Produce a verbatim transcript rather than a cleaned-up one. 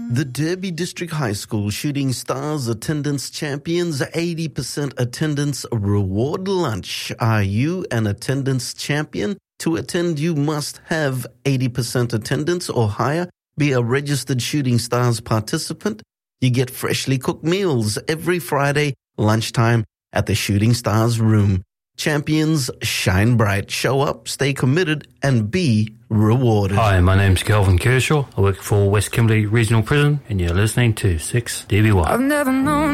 The Derby District High School Shooting Stars Attendance Champions eighty percent Attendance Reward Lunch. Are you an attendance champion? To attend, you must have eighty percent attendance or higher, be a registered Shooting Stars participant. You get freshly cooked meals every Friday lunchtime at the Shooting Stars room. Champions shine bright, show up, stay committed, and be rewarded. Hi, my name's Kelvin Kershaw. I work for West Kimberley Regional Prison, and you're listening to six D B Y. I've never known